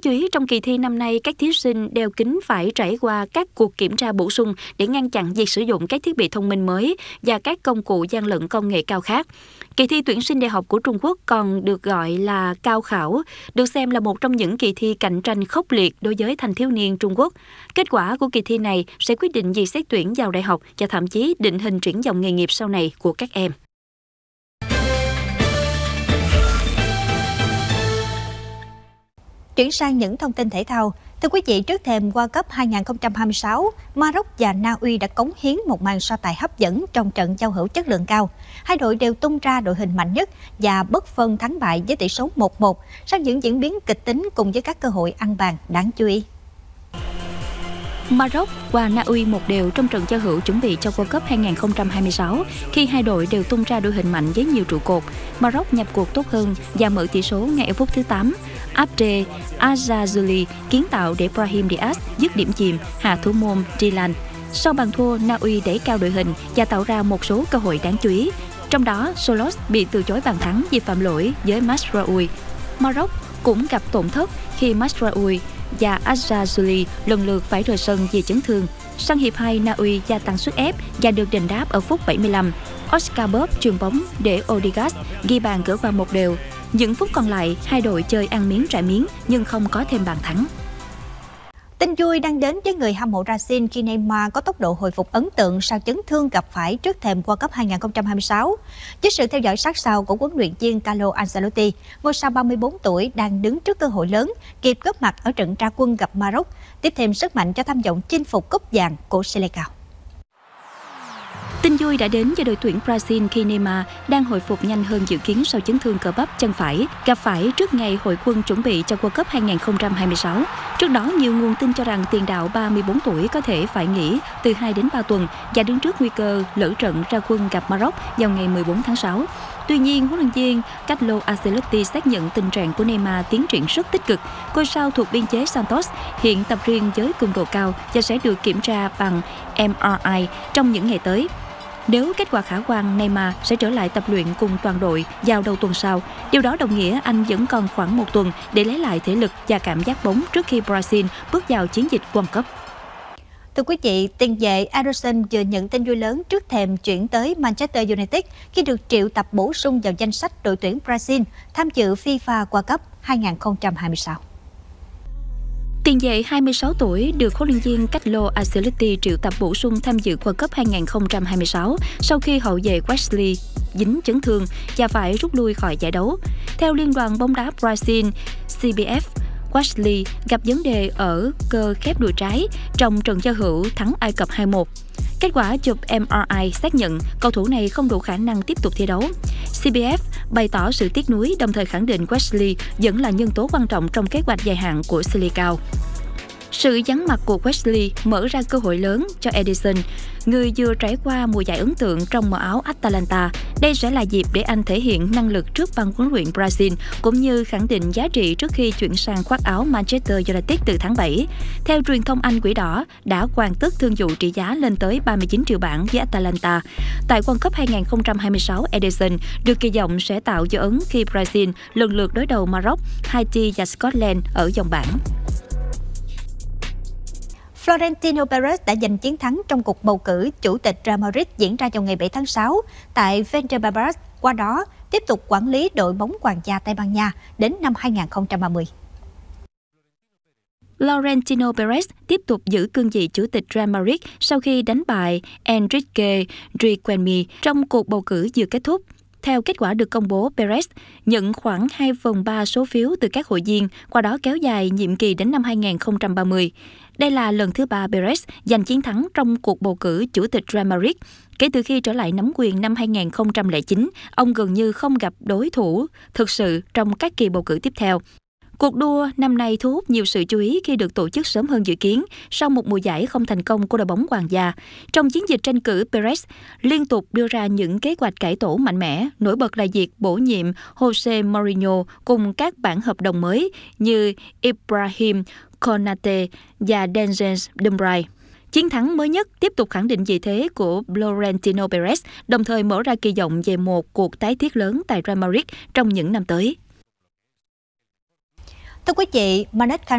chú ý, trong kỳ thi năm nay, các thí sinh đeo kính phải trải qua các cuộc kiểm tra bổ sung để ngăn chặn việc sử dụng các thiết bị thông minh mới và các công cụ gian lận công nghệ cao khác. Kỳ thi tuyển sinh đại học của Trung Quốc còn được gọi là cao khảo, được xem là một trong những kỳ thi cạnh tranh khốc liệt đối với thanh thiếu niên Trung Quốc. Kết quả của kỳ thi này sẽ quyết định việc xét tuyển vào đại học và thậm chí định hình triển vọng nghề nghiệp sau này của các em. Chuyển sang những thông tin thể thao. Thưa quý vị, trước thềm World Cup 2026, Maroc và Na Uy đã cống hiến một màn so tài hấp dẫn trong trận giao hữu chất lượng cao. Hai đội đều tung ra đội hình mạnh nhất và bất phân thắng bại với tỷ số 1-1 sau những diễn biến kịch tính cùng với các cơ hội ăn bàn đáng chú ý. Maroc và Na Uy 1-1 trong trận giao hữu chuẩn bị cho World Cup 2026 khi hai đội đều tung ra đội hình mạnh với nhiều trụ cột. Maroc nhập cuộc tốt hơn và mở tỷ số ngay ở phút thứ 8. Abdel Azzazuli kiến tạo để Brahim Diaz dứt điểm chìm hạ thủ môn Dylan. Sau bàn thua, Na Uy đẩy cao đội hình và tạo ra một số cơ hội đáng chú ý. Trong đó, Solos bị từ chối bàn thắng vì phạm lỗi với Mazraoui. Maroc cũng gặp tổn thất khi Mazraoui và Azzazuli lần lượt phải rời sân vì chấn thương. Sang hiệp 2, Na Uy gia tăng sức ép và được đền đáp ở phút 75. Oscar Bob chuyền bóng để Odigas ghi bàn gỡ hòa 1-1. Những phút còn lại, hai đội chơi ăn miếng trả miếng nhưng không có thêm bàn thắng. Tin vui đang đến với người hâm mộ Brazil khi Neymar có tốc độ hồi phục ấn tượng sau chấn thương gặp phải trước thềm World Cup 2026. Với sự theo dõi sát sao của huấn luyện viên Carlo Ancelotti, ngôi sao 34 tuổi đang đứng trước cơ hội lớn, kịp góp mặt ở trận ra quân gặp Maroc, tiếp thêm sức mạnh cho tham vọng chinh phục cúp vàng của Selecao. Tin vui đã đến cho đội tuyển Brazil khi Neymar đang hồi phục nhanh hơn dự kiến sau chấn thương cơ bắp chân phải, gặp phải trước ngày hội quân chuẩn bị cho World Cup 2026. Trước đó, nhiều nguồn tin cho rằng tiền đạo 34 tuổi có thể phải nghỉ từ 2 đến 3 tuần và đứng trước nguy cơ lỡ trận ra quân gặp Maroc vào ngày 14 tháng 6. Tuy nhiên, huấn luyện viên Carlo Ancelotti xác nhận tình trạng của Neymar tiến triển rất tích cực. Ngôi sao thuộc biên chế Santos hiện tập riêng với cường độ cao và sẽ được kiểm tra bằng MRI trong những ngày tới. Nếu kết quả khả quan, Neymar sẽ trở lại tập luyện cùng toàn đội vào đầu tuần sau. Điều đó đồng nghĩa anh vẫn còn khoảng 1 tuần để lấy lại thể lực và cảm giác bóng trước khi Brazil bước vào chiến dịch World Cup. Thưa quý vị, tiền vệ Ederson vừa nhận tin vui lớn trước thềm chuyển tới Manchester United khi được triệu tập bổ sung vào danh sách đội tuyển Brazil tham dự FIFA World Cup 2026. Tiền vệ 26 tuổi được huấn luyện viên Carlo Ancelotti triệu tập bổ sung tham dự World Cup 2026 sau khi hậu vệ Wesley dính chấn thương và phải rút lui khỏi giải đấu. Theo Liên đoàn bóng đá Brazil CBF, Wesley gặp vấn đề ở cơ khép đùi trái trong trận giao hữu thắng Ai Cập 2-1. Kết quả chụp MRI xác nhận cầu thủ này không đủ khả năng tiếp tục thi đấu. CBF bày tỏ sự tiếc nuối, đồng thời khẳng định Wesley vẫn là nhân tố quan trọng trong kế hoạch dài hạn của Selecao. Sự vắng mặt của Wesley mở ra cơ hội lớn cho Ederson, người vừa trải qua mùa giải ấn tượng trong màu áo Atalanta. Đây sẽ là dịp để anh thể hiện năng lực trước ban huấn luyện Brazil, cũng như khẳng định giá trị trước khi chuyển sang khoác áo Manchester United từ tháng 7. Theo truyền thông Anh, Quỷ Đỏ đã hoàn tất thương vụ trị giá lên tới 39 triệu bảng với Atalanta. Tại World Cup 2026, Ederson được kỳ vọng sẽ tạo dấu ấn khi Brazil lần lượt đối đầu Maroc, Haiti và Scotland ở vòng bảng. Florentino Perez đã giành chiến thắng trong cuộc bầu cử chủ tịch Real Madrid diễn ra vào ngày 7 tháng 6 tại Valdebebas, qua đó tiếp tục quản lý đội bóng hoàng gia Tây Ban Nha đến năm 2030. Florentino Perez tiếp tục giữ cương vị chủ tịch Real Madrid sau khi đánh bại Enrique Riquelme trong cuộc bầu cử vừa kết thúc. Theo kết quả được công bố, Perez nhận khoảng 2/3 số phiếu từ các hội viên, qua đó kéo dài nhiệm kỳ đến năm 2030. Đây là lần thứ 3 Perez giành chiến thắng trong cuộc bầu cử chủ tịch Real Madrid. Kể từ khi trở lại nắm quyền năm 2009, ông gần như không gặp đối thủ thực sự trong các kỳ bầu cử tiếp theo. Cuộc đua năm nay thu hút nhiều sự chú ý khi được tổ chức sớm hơn dự kiến sau một mùa giải không thành công của đội bóng hoàng gia. Trong chiến dịch tranh cử, Perez liên tục đưa ra những kế hoạch cải tổ mạnh mẽ, nổi bật là việc bổ nhiệm Jose Mourinho cùng các bản hợp đồng mới như Ibrahim Konate và Denzel Dumfries. Chiến thắng mới nhất tiếp tục khẳng định vị thế của Florentino Perez, đồng thời mở ra kỳ vọng về một cuộc tái thiết lớn tại Real Madrid trong những năm tới. Thưa quý vị, Manet